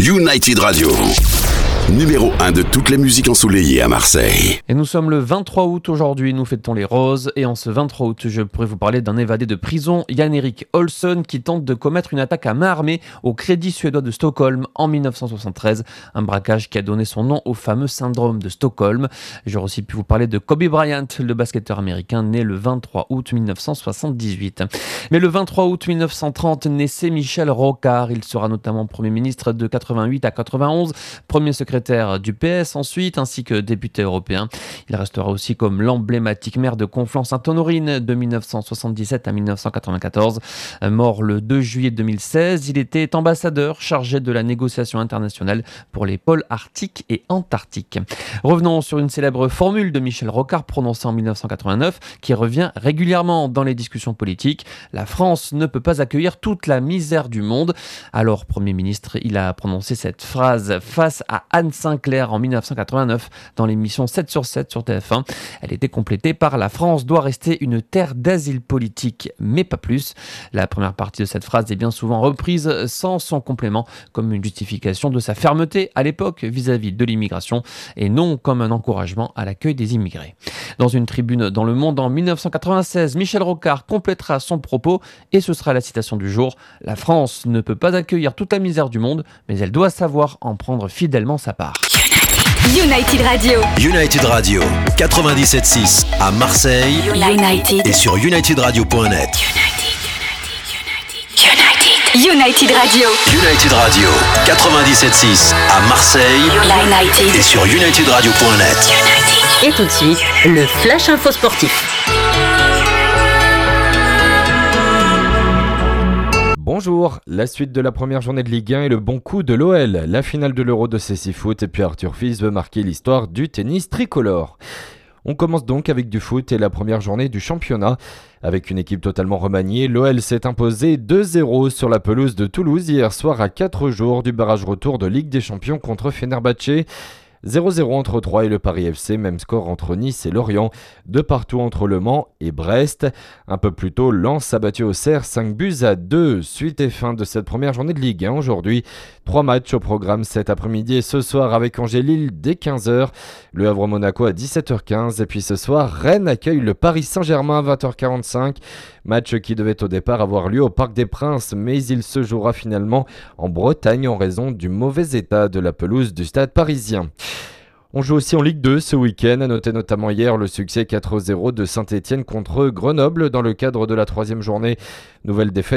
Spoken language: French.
United Radio, numéro 1 de toutes les musiques ensoleillées à Marseille. Et nous sommes le 23 août aujourd'hui, nous fêtons les roses. Et en ce 23 août, je pourrais vous parler d'un évadé de prison, Jan-Erik Olsson, qui tente de commettre une attaque à main armée au Crédit suédois de Stockholm en 1973. Un braquage qui a donné son nom au fameux syndrome de Stockholm. J'aurais aussi pu vous parler de Kobe Bryant, le basketteur américain né le 23 août 1978. Mais le 23 août 1930 naissait Michel Rocard. Il sera notamment Premier ministre de 88 à 91, premier secrétaire du PS ensuite, ainsi que député européen. Il restera aussi comme l'emblématique maire de Conflans-Sainte-Honorine de 1977 à 1994. Mort le 2 juillet 2016, il était ambassadeur chargé de la négociation internationale pour les pôles arctiques et antarctiques. Revenons sur une célèbre formule de Michel Rocard prononcée en 1989 qui revient régulièrement dans les discussions politiques. La France ne peut pas accueillir toute la misère du monde. Alors, Premier ministre, il a prononcé cette phrase face à Anne Sinclair en 1989 dans l'émission 7 sur 7 sur TF1. Elle était complétée par « La France doit rester une terre d'asile politique, mais pas plus ». La première partie de cette phrase est bien souvent reprise sans son complément comme une justification de sa fermeté à l'époque vis-à-vis de l'immigration et non comme un encouragement à l'accueil des immigrés. Dans une tribune dans Le Monde en 1996, Michel Rocard complétera son propos et ce sera la citation du jour. « La France ne peut pas accueillir toute la misère du monde, mais elle doit savoir en prendre fidèlement sa part. » United Radio. United Radio, 97.6 à Marseille. United. Et sur unitedradio.net. United Radio. United Radio, 97.6 à Marseille. United. Et sur unitedradio.net. Et tout de suite, le Flash Info Sportif. Bonjour, la suite de la première journée de Ligue 1 et le bon coup de l'OL. La finale de l'Euro de CC-Foot et puis Arthur Fils veut marquer l'histoire du tennis tricolore. On commence donc avec du foot et la première journée du championnat. Avec une équipe totalement remaniée, l'OL s'est imposé 2-0 sur la pelouse de Toulouse hier soir à 4 jours du barrage retour de Ligue des Champions contre Fenerbahçe. 0-0 entre Troyes et le Paris FC, même score entre Nice et Lorient, de partout entre Le Mans et Brest. Un peu plus tôt, Lens a battu Auxerre 5-2. Suite et fin de cette première journée de Ligue 1 aujourd'hui. 3 matchs au programme cet après-midi et ce soir avec Angers-Lille dès 15h, Le Havre-Monaco à 17h15 et puis ce soir, Rennes accueille le Paris Saint-Germain à 20h45. Match qui devait au départ avoir lieu au Parc des Princes, mais il se jouera finalement en Bretagne en raison du mauvais état de la pelouse du stade parisien. On joue aussi en Ligue 2 ce week-end, à noter notamment hier le succès 4-0 de Saint-Etienne contre Grenoble dans le cadre de la 3e journée. Nouvelle défaite